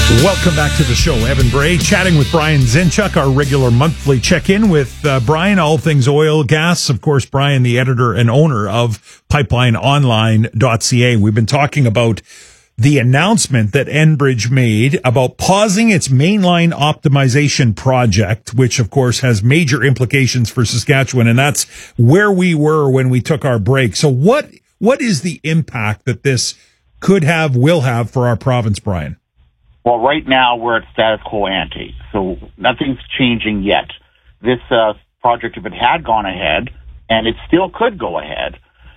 Welcome back to the show. Evan Bray chatting with Brian Zinchuk, our regular monthly check-in with Brian, all things oil, gas. Of course, Brian, the editor and owner of pipelineonline.ca. We've been talking about the announcement that Enbridge made about pausing its mainline optimization project, which, of course, has major implications for Saskatchewan, and that's where we were when we took our break. So what is the impact that this could have, will have for our province, Brian? Well, right now we're at status quo ante, so nothing's changing yet. This project, if it had gone ahead, and it still could go ahead,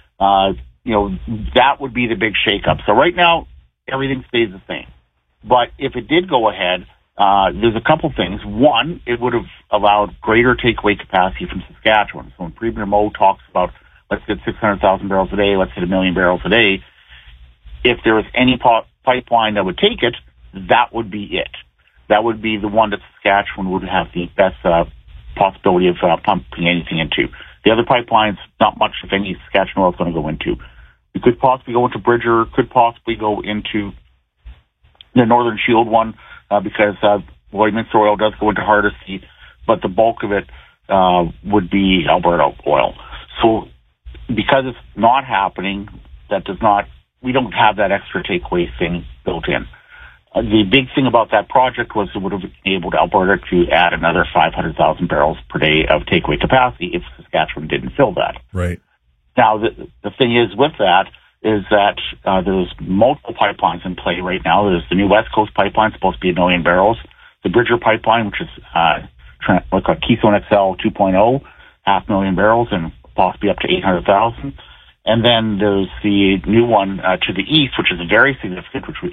that would be the big shakeup. So right now, everything stays the same. But if it did go ahead, there's a couple things. One, it would have allowed greater takeaway capacity from Saskatchewan. So when Premier Moe talks about, let's get 600,000 barrels a day, let's hit 1 million barrels a day, if there was any pipeline that would take it, that would be it. That would be the one that Saskatchewan would have the best possibility of pumping anything into. The other pipelines, not much, if any, Saskatchewan oil is going to go into. We could possibly go into Bridger, could possibly go into the Northern Shield one, because Lloydminster oil does go into Hardisty, but the bulk of it would be Alberta oil. So because it's not happening, we don't have that extra takeaway thing built in. The big thing about that project was it would have enabled Alberta to add another 500,000 barrels per day of takeaway capacity if Saskatchewan didn't fill that. Right. Now, the thing is with that is that there's multiple pipelines in play right now. There's the new West Coast pipeline, supposed to be 1 million barrels. The Bridger pipeline, which is like a Keystone XL 2.0, 500,000 barrels and possibly up to 800,000. And then there's the new one to the east, which is very significant, which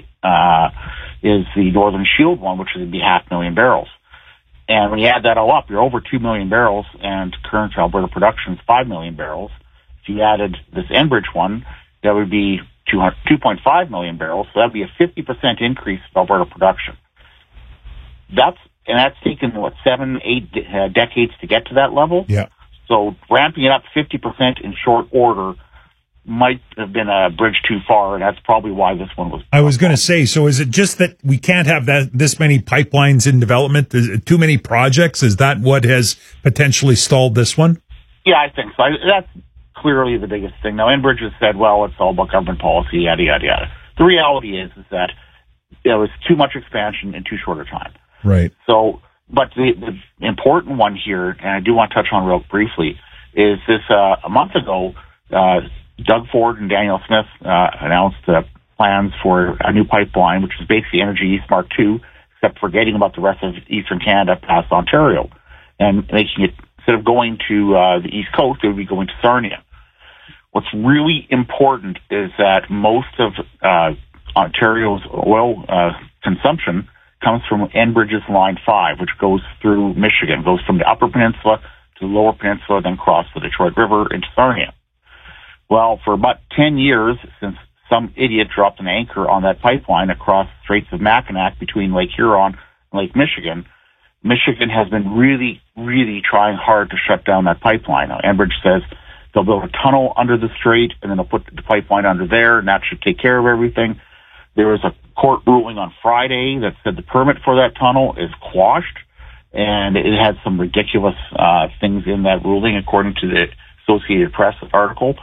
is the Northern Shield one, which would be 500,000 barrels. And when you add that all up, you're over 2 million barrels, and current Alberta production is 5 million barrels. If you added this Enbridge one, that would be 2.5 million barrels, so that would be a 50% increase of Alberta production. That's taken, 7-8 decades to get to that level? Yeah. So ramping it up 50% in short order might have been a bridge too far, and that's probably why this one was. I was going to say, so is it just that we can't have this many pipelines in development? Is it too many projects? Is that what has potentially stalled this one? Yeah, I think so. That's clearly the biggest thing. Now, Enbridge has said, well, it's all about government policy, yada, yada, yada. The reality is that there was too much expansion in too short a time. Right. So, but the important one here, and I do want to touch on real briefly, is this a month ago, Doug Ford and Daniel Smith announced plans for a new pipeline, which is basically Energy East Mark II, except forgetting about the rest of Eastern Canada past Ontario, and making it, instead of going to the East Coast, they would be going to Sarnia. What's really important is that most of Ontario's oil consumption comes from Enbridge's Line 5, which goes through Michigan, goes from the Upper Peninsula to the Lower Peninsula, then across the Detroit River into Sarnia. Well, for about 10 years, since some idiot dropped an anchor on that pipeline across the Straits of Mackinac between Lake Huron and Lake Michigan, Michigan has been really, really trying hard to shut down that pipeline. Now, Enbridge says they'll build a tunnel under the strait, and then they'll put the pipeline under there, and that should take care of everything. There was a court ruling on Friday that said the permit for that tunnel is quashed, and it had some ridiculous things in that ruling, according to the Associated Press article.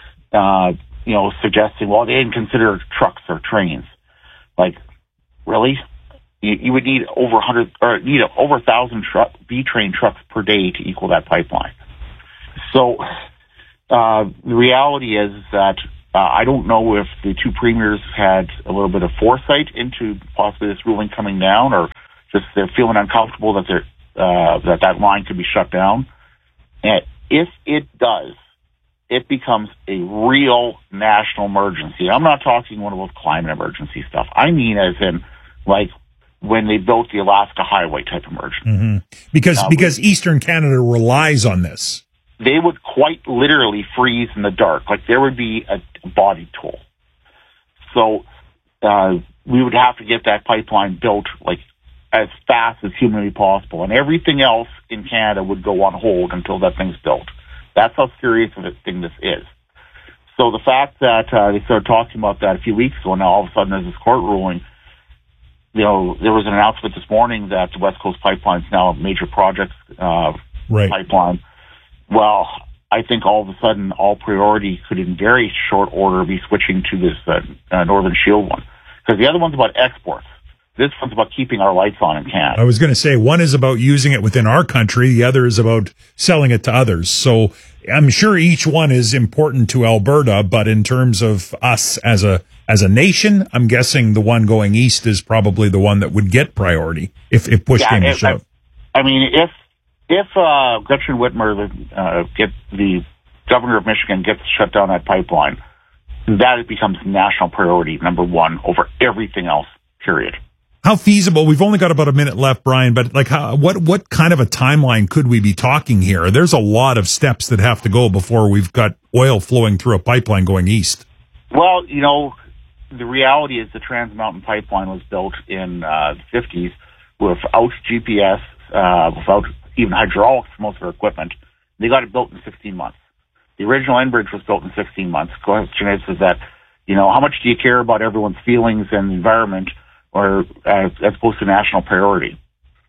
Suggesting, well, they didn't consider trucks or trains. Like, really? You would need over 1,000 B-train trucks per day to equal that pipeline. So, the reality is that I don't know if the two premiers had a little bit of foresight into possibly this ruling coming down, or just they're feeling uncomfortable that that line could be shut down. And if it does, it becomes a real national emergency. I'm not talking one of those climate emergency stuff. I mean as in, like, when they built the Alaska Highway type emergency. Mm-hmm. Because Eastern Canada relies on this. They would quite literally freeze in the dark. Like, there would be a body toll. So we would have to get that pipeline built, like, as fast as humanly possible. And everything else in Canada would go on hold until that thing's built. That's how serious of a thing this is. So the fact that they started talking about that a few weeks ago, and now all of a sudden there's this court ruling, there was an announcement this morning that the West Coast Pipeline is now a major project pipeline. Well, I think all of a sudden, all priority could in very short order be switching to this Northern Shield one. Because the other one's about exports. This one's about keeping our lights on in Canada. I was going to say, one is about using it within our country. The other is about selling it to others. So I'm sure each one is important to Alberta, but in terms of us as a nation, I'm guessing the one going east is probably the one that would get priority if push came to shove. I mean, if Gretchen Whitmer, the governor of Michigan, gets shut down that pipeline, that becomes national priority number one over everything else, period. How feasible? We've only got about a minute left, Brian, but what kind of a timeline could we be talking here? There's a lot of steps that have to go before we've got oil flowing through a pipeline going east. Well, the reality is the Trans Mountain Pipeline was built in the 50s without GPS, without even hydraulics for most of our equipment. They got it built in 16 months. The original Enbridge was built in 16 months. The question is that, how much do you care about everyone's feelings and the environment, or as opposed to national priority?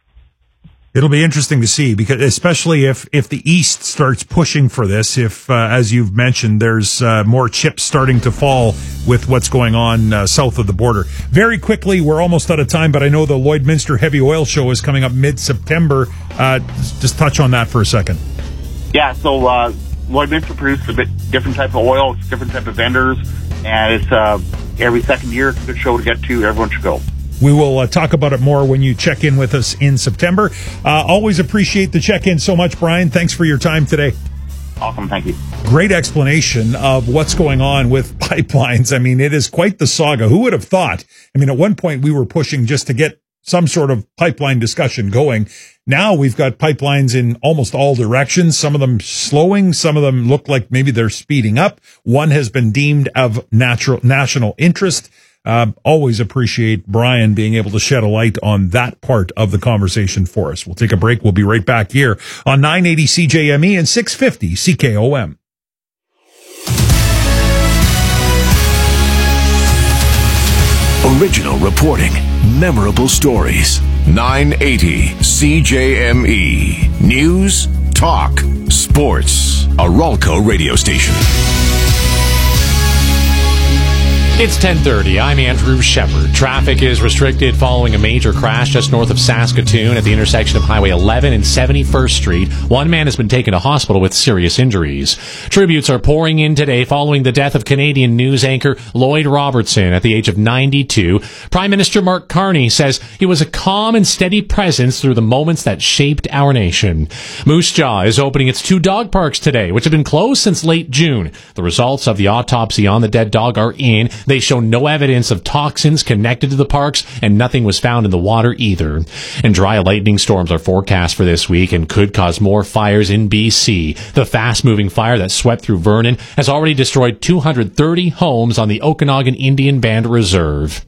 It'll be interesting to see, because especially if the East starts pushing for this, if, as you've mentioned, there's more chips starting to fall with what's going on south of the border. Very quickly, we're almost out of time, but I know the Lloydminster Heavy Oil Show is coming up mid-September. Just touch on that for a second. Yeah, so Lloydminster produces a bit different type of oil. It's different type of vendors, and it's every second year. It's a good show to get to. Everyone should go. We will talk about it more when you check in with us in September. Always appreciate the check-in so much, Brian. Thanks for your time today. Awesome. Thank you. Great explanation of what's going on with pipelines. I mean, it is quite the saga. Who would have thought? I mean, at one point we were pushing just to get some sort of pipeline discussion going. Now we've got pipelines in almost all directions, some of them slowing, some of them look like maybe they're speeding up. One has been deemed of national interest. Always appreciate Brian being able to shed a light on that part of the conversation for us. We'll take a break. We'll be right back here on 980 CJME and 650 CKOM. Original reporting, memorable stories. 980 CJME. News, talk, sports. A Ralco radio station. It's 10:30. I'm Andrew Shepard. Traffic is restricted following a major crash just north of Saskatoon at the intersection of Highway 11 and 71st Street. One man has been taken to hospital with serious injuries. Tributes are pouring in today following the death of Canadian news anchor Lloyd Robertson at the age of 92. Prime Minister Mark Carney says he was a calm and steady presence through the moments that shaped our nation. Moose Jaw is opening its 2 dog parks today, which have been closed since late June. The results of the autopsy on the dead dog are in. They show no evidence of toxins connected to the parks, and nothing was found in the water either. And dry lightning storms are forecast for this week and could cause more fires in BC. The fast-moving fire that swept through Vernon has already destroyed 230 homes on the Okanagan Indian Band Reserve.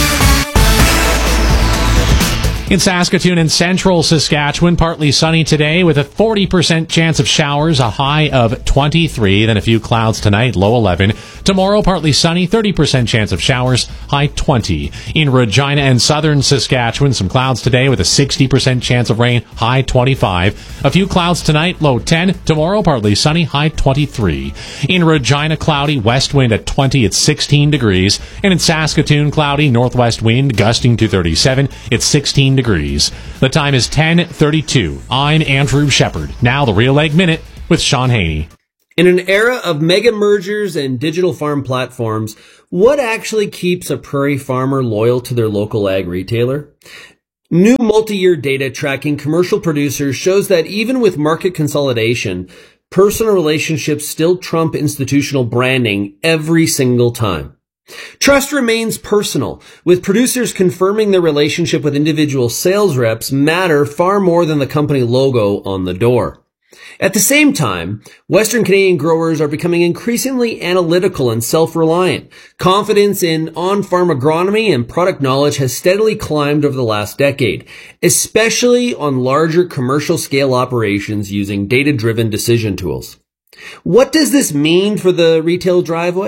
In Saskatoon and central Saskatchewan, partly sunny today with a 40% chance of showers, a high of 23, then a few clouds tonight, low 11. Tomorrow, partly sunny, 30% chance of showers, high 20. In Regina and southern Saskatchewan, some clouds today with a 60% chance of rain, high 25. A few clouds tonight, low 10. Tomorrow, partly sunny, high 23. In Regina, cloudy, west wind at 20, it's 16 degrees. And in Saskatoon, cloudy, northwest wind gusting to 37, it's 16 degrees. The time is 10:32. I'm Andrew Shepard. Now the Real Ag Minute with Sean Haney. In an era of mega mergers and digital farm platforms, what actually keeps a prairie farmer loyal to their local ag retailer? New multi-year data tracking commercial producers shows that even with market consolidation, personal relationships still trump institutional branding every single time. Trust remains personal, with producers confirming their relationship with individual sales reps matter far more than the company logo on the door. At the same time, Western Canadian growers are becoming increasingly analytical and self-reliant. Confidence in on-farm agronomy and product knowledge has steadily climbed over the last decade, especially on larger commercial-scale operations using data-driven decision tools. What does this mean for the retail driveway?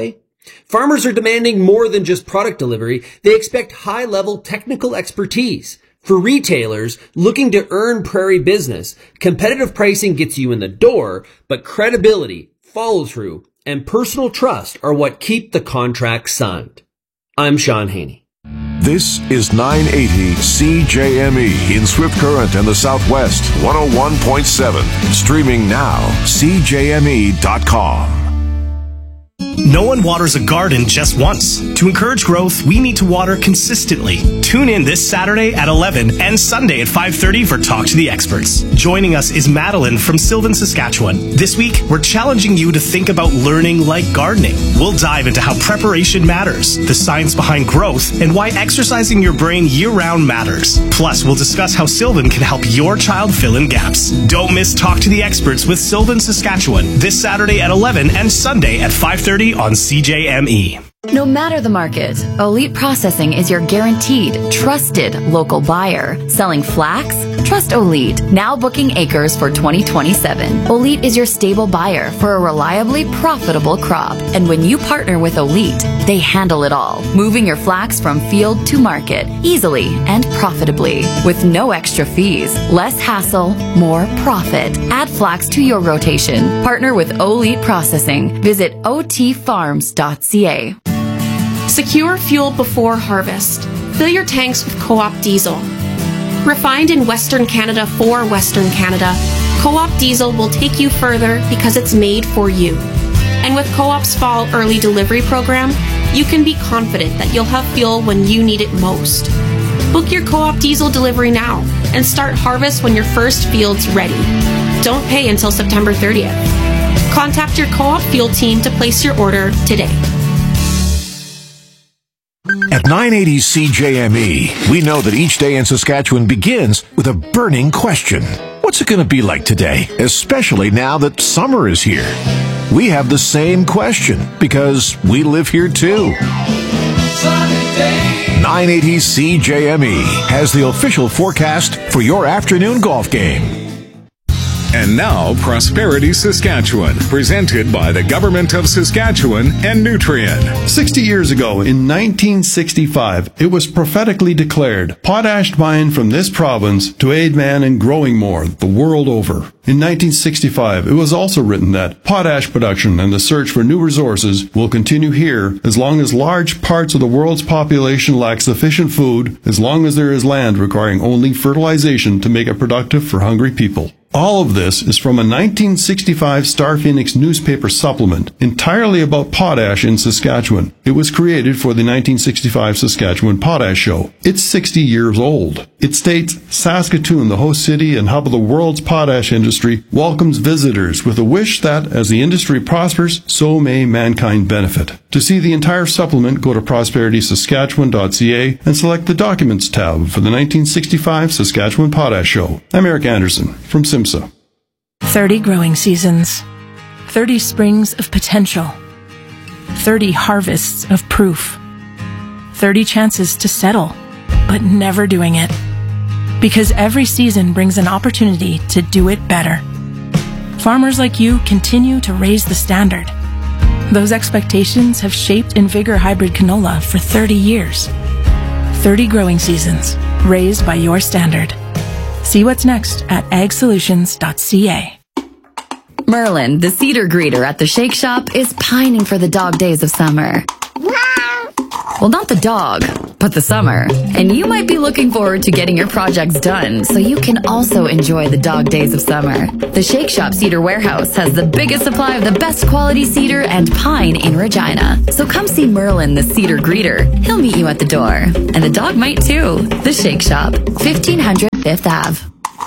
Farmers are demanding more than just product delivery. They expect high-level technical expertise. For retailers looking to earn prairie business, competitive pricing gets you in the door, but credibility, follow-through, and personal trust are what keep the contract signed. I'm Sean Haney. This is 980 CJME in Swift Current and the Southwest, 101.7. Streaming now, CJME.com. No one waters a garden just once. To encourage growth, we need to water consistently. Tune in this Saturday at 11 and Sunday at 5:30 for Talk to the Experts. Joining us is Madeline from Sylvan, Saskatchewan. This week, we're challenging you to think about learning like gardening. We'll dive into how preparation matters, the science behind growth, and why exercising your brain year-round matters. Plus, we'll discuss how Sylvan can help your child fill in gaps. Don't miss Talk to the Experts with Sylvan, Saskatchewan this Saturday at 11 and Sunday at 5:30 on CJME. No matter the market, Elite Processing is your guaranteed, trusted local buyer. Selling flax? Trust Elite. Now booking acres for 2027. Elite is your stable buyer for a reliably profitable crop. And when you partner with Elite, they handle it all, moving your flax from field to market easily and profitably. With no extra fees, less hassle, more profit. Add flax to your rotation. Partner with Elite Processing. Visit otfarms.ca. Secure fuel before harvest. Fill your tanks with Co-op diesel. Refined in Western Canada for Western Canada, Co-op diesel will take you further because it's made for you. And with Co-op's fall early delivery program, you can be confident that you'll have fuel when you need it most. Book your Co-op diesel delivery now and start harvest when your first field's ready. Don't pay until September 30th. Contact your Co-op fuel team to place your order today. At 980 CJME, we know that each day in Saskatchewan begins with a burning question. What's it going to be like today, especially now that summer is here? We have the same question because we live here too. 980 CJME has the official forecast for your afternoon golf game. And now, Prosperity Saskatchewan, presented by the Government of Saskatchewan and Nutrien. 60 years ago, in 1965, it was prophetically declared, potash mined from this province to aid man in growing more the world over. In 1965, it was also written that potash production and the search for new resources will continue here as long as large parts of the world's population lack sufficient food, as long as there is land requiring only fertilization to make it productive for hungry people. All of this is from a 1965 Star Phoenix newspaper supplement entirely about potash in Saskatchewan. It was created for the 1965 Saskatchewan Potash Show. It's 60 years old. It states, Saskatoon, the host city and hub of the world's potash industry, welcomes visitors with a wish that, as the industry prospers, so may mankind benefit. To see the entire supplement, go to prosperitysaskatchewan.ca and select the Documents tab for the 1965 Saskatchewan Potash Show. I'm Eric Anderson from SIMSA. 30 growing seasons, 30 springs of potential, 30 harvests of proof, 30 chances to settle, but never doing it. Because every season brings an opportunity to do it better. Farmers like you continue to raise the standard. Those expectations have shaped Invigor hybrid canola for 30 years. 30 growing seasons, raised by your standard. See what's next at agsolutions.ca. Merlin, the cedar greeter at the Shake Shop, is pining for the dog days of summer. Well, not the dog, but the summer. And you might be looking forward to getting your projects done so you can also enjoy the dog days of summer. The Shake Shop Cedar Warehouse has the biggest supply of the best quality cedar and pine in Regina. So come see Merlin, the cedar greeter. He'll meet you at the door. And the dog might too. The Shake Shop, 1500 5th Ave.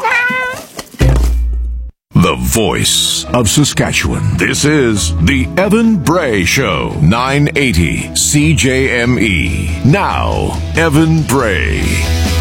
The voice of Saskatchewan. This is the Evan Bray Show, 980 CJME. Now, Evan Bray.